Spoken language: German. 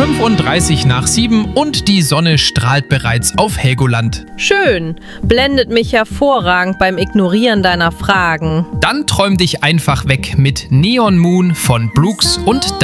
35 nach 7 und die Sonne strahlt bereits auf Helgoland. Schön. Blendet mich hervorragend beim Ignorieren deiner Fragen. Dann träum dich einfach weg mit Neon Moon von Brooks und